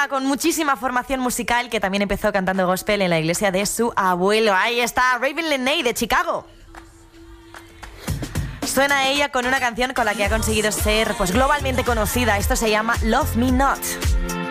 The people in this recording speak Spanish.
chica con muchísima formación musical que también empezó cantando gospel en la iglesia de su abuelo. Ahí está, Raven Lenae de Chicago. Suena ella con una canción con la que ha conseguido ser pues globalmente conocida. Esto se llama Love Me Not.